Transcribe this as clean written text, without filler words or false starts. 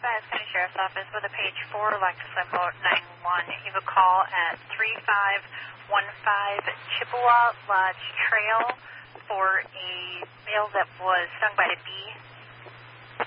Fayette County Sheriff's Office with a page 4 Lexus Info 911. You have a call at 3515 Chippewa Lodge Trail for a male that was stung by a bee